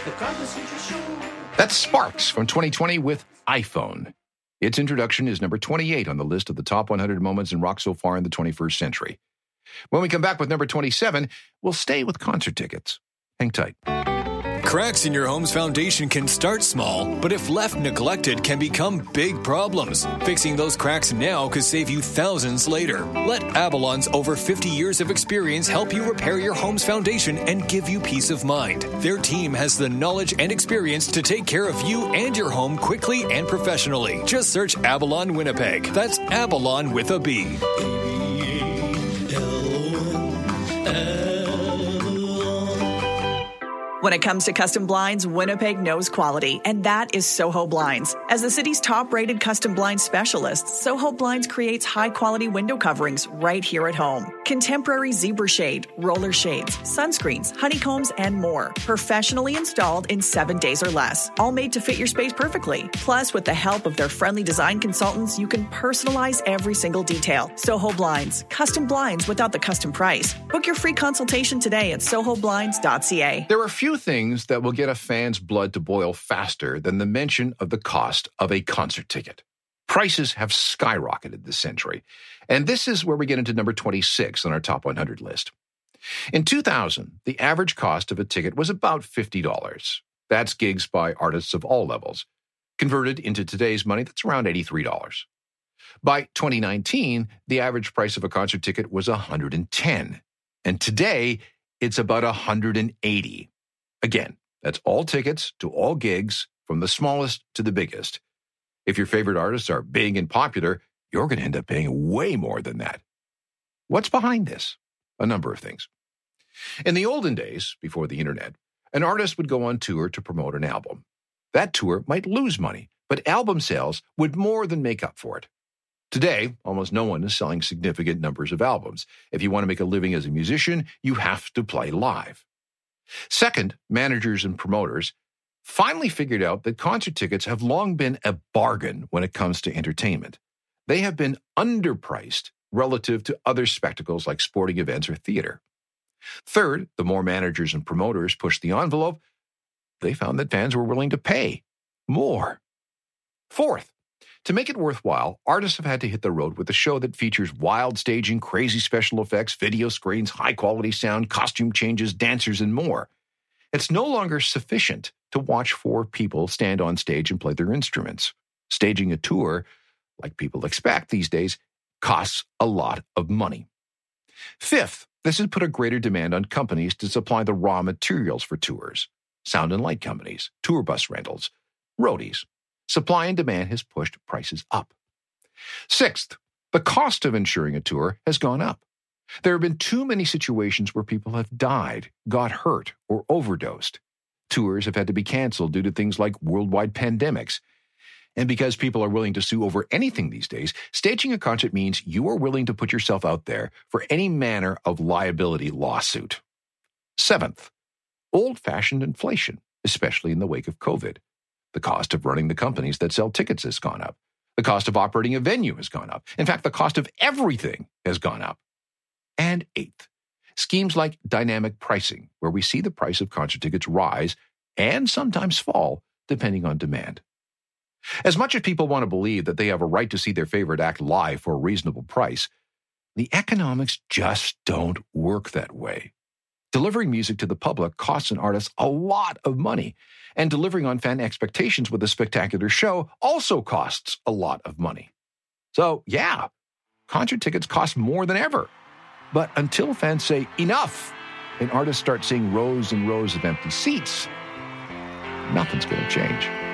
That's Sparks from 2020 with iPhone. Its introduction is number 28 on the list of the top 100 moments in rock so far in the 21st century. When we come back with number 27, we'll stay with concert tickets. Hang tight. Cracks in your home's foundation can start small, but if left neglected, can become big problems. Fixing those cracks now could save you thousands later. Let Avalon's over 50 years of experience help you repair your home's foundation and give you peace of mind. Their team has the knowledge and experience to take care of you and your home quickly and professionally. Just search Avalon Winnipeg. That's Avalon with a B. When it comes to custom blinds, Winnipeg knows quality, and that is Soho Blinds. As the city's top-rated custom blind specialist, Soho Blinds creates high-quality window coverings right here at home. Contemporary zebra shade, roller shades, sunscreens, honeycombs, and more. Professionally installed in 7 days or less. All made to fit your space perfectly. Plus, with the help of their friendly design consultants, you can personalize every single detail. Soho Blinds. Custom blinds without the custom price. Book your free consultation today at sohoblinds.ca. There are few things that will get a fan's blood to boil faster than the mention of the cost of a concert ticket. Prices have skyrocketed this century, and this is where we get into number 26 on our top 100 list. In 2000, the average cost of a ticket was about $50. That's gigs by artists of all levels. Converted into today's money, that's around $83. By 2019, the average price of a concert ticket was $110, and today it's about $180. Again, that's all tickets to all gigs, from the smallest to the biggest. If your favorite artists are big and popular, you're going to end up paying way more than that. What's behind this? A number of things. In the olden days, before the internet, an artist would go on tour to promote an album. That tour might lose money, but album sales would more than make up for it. Today, almost no one is selling significant numbers of albums. If you want to make a living as a musician, you have to play live. Second, managers and promoters finally figured out that concert tickets have long been a bargain when it comes to entertainment. They have been underpriced relative to other spectacles like sporting events or theater. Third, the more managers and promoters pushed the envelope, they found that fans were willing to pay more. Fourth, to make it worthwhile, artists have had to hit the road with a show that features wild staging, crazy special effects, video screens, high-quality sound, costume changes, dancers, and more. It's no longer sufficient to watch 4 people stand on stage and play their instruments. Staging a tour, like people expect these days, costs a lot of money. Fifth, this has put a greater demand on companies to supply the raw materials for tours. Sound and light companies, tour bus rentals, roadies. Supply and demand has pushed prices up. Sixth, the cost of insuring a tour has gone up. There have been too many situations where people have died, got hurt, or overdosed. Tours have had to be canceled due to things like worldwide pandemics. And because people are willing to sue over anything these days, staging a concert means you are willing to put yourself out there for any manner of liability lawsuit. Seventh, old-fashioned inflation, especially in the wake of COVID. The cost of running the companies that sell tickets has gone up. The cost of operating a venue has gone up. In fact, the cost of everything has gone up. And eighth, schemes like dynamic pricing, where we see the price of concert tickets rise and sometimes fall, depending on demand. As much as people want to believe that they have a right to see their favorite act live for a reasonable price, the economics just don't work that way. Delivering music to the public costs an artist a lot of money, and delivering on fan expectations with a spectacular show also costs a lot of money. So, yeah, concert tickets cost more than ever. But until fans say enough and artists start seeing rows and rows of empty seats, nothing's going to change.